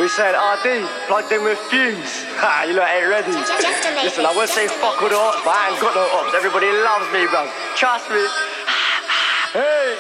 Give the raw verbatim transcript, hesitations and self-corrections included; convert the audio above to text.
We said R D, plugged in with Fuse. Ha, you lot ain't ready. Just a Listen, I won't say fuck all the ops, but I ain't got no ops. Everybody loves me, bro. Trust me. Hey.